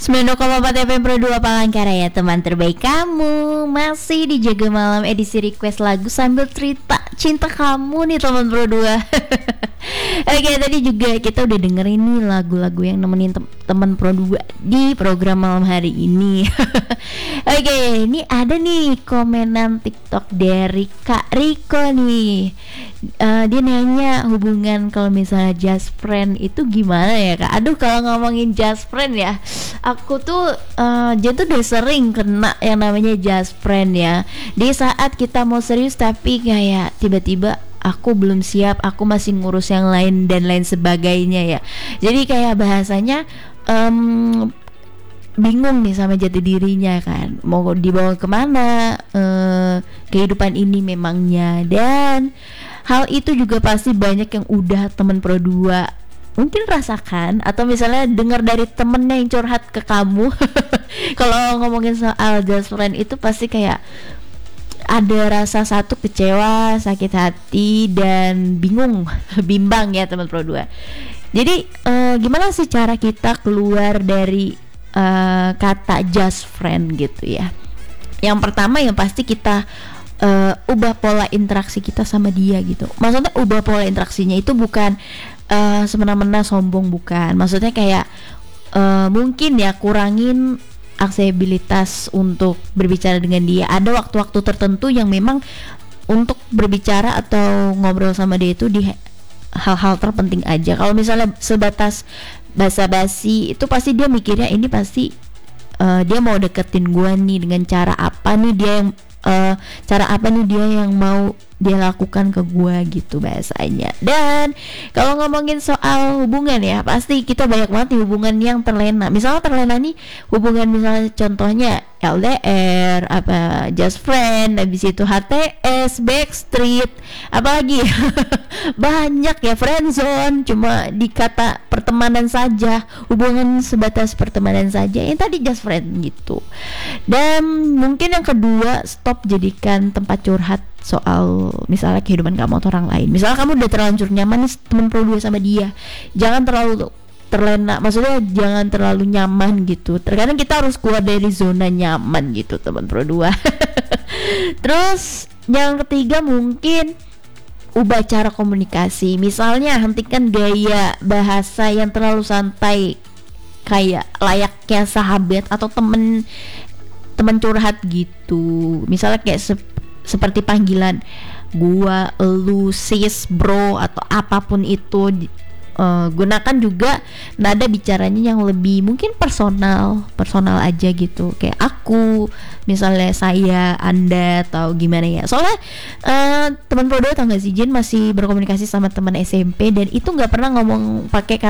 92,4 FM Pro 2 Palangkaraya, teman terbaik kamu. Masih di Jaga Malam edisi request lagu sambil cerita cinta kamu nih teman Pro 2. Oke, tadi juga kita udah dengerin nih lagu-lagu yang nemenin teman Pro 2 di program malam hari ini. Oke, ini ada nih komenan TikTok dari Kak Riko nih. Dia nanya hubungan kalau misalnya just friend itu gimana ya Kak? Aduh, kalau ngomongin just friend ya, aku tuh dia tuh udah sering kena yang namanya just friend ya. Di saat kita mau serius tapi kayak tiba-tiba aku belum siap, aku masih ngurus yang lain dan lain sebagainya ya. Jadi kayak bahasanya bingung nih sama jati dirinya kan, mau dibawa kemana kehidupan ini memangnya. Dan hal itu juga pasti banyak yang udah temen Pro 2 mungkin rasakan, atau misalnya dengar dari temennya yang curhat ke kamu. Kalau ngomongin soal just friend itu pasti kayak ada rasa satu kecewa, sakit hati, dan bingung, bimbang ya teman Pro 2. Jadi gimana sih cara kita keluar dari kata just friend gitu ya? Yang pertama yang pasti kita ubah pola interaksi kita sama dia gitu. Maksudnya ubah pola interaksinya itu bukan semena-mena sombong, bukan. Maksudnya kayak mungkin ya kurangin aksesibilitas untuk berbicara dengan dia. Ada waktu-waktu tertentu yang memang untuk berbicara atau ngobrol sama dia itu di hal-hal terpenting aja. Kalau misalnya sebatas basa-basi itu pasti dia mikirnya ini pasti dia mau deketin gua nih dengan cara apa nih dia yang cara apa nih dia yang mau dia lakukan ke gua gitu bahasanya. Dan kalau ngomongin soal hubungan ya, pasti kita banyak banget nih hubungan yang terlena. Misalnya terlena nih hubungan, misalnya contohnya LDR, apa just friend, habis itu HTS, backstreet, apalagi banyak ya, friendzone, cuma dikata pertemanan saja, hubungan sebatas pertemanan saja, yang tadi just friend gitu. Dan mungkin yang kedua, stop jadikan tempat curhat soal misalnya kehidupan kamu atau orang lain. Misalnya kamu udah terlanjur nyaman nih temen Pro 2 sama dia, jangan terlalu terlena, maksudnya jangan terlalu nyaman gitu. Terkadang kita harus keluar dari zona nyaman gitu teman Pro 2. Terus yang ketiga mungkin ubah cara komunikasi. Misalnya hentikan gaya bahasa yang terlalu santai, kayak layaknya sahabat atau temen curhat gitu. Misalnya kayak seperti panggilan gua, elu, sis, bro, atau apapun itu. Gunakan juga nada bicaranya yang lebih mungkin personal aja gitu, kayak aku, misalnya saya, anda, atau gimana ya. Soalnya teman Pro 2 tau gak sih, Jin masih berkomunikasi sama teman SMP dan itu nggak pernah ngomong pakai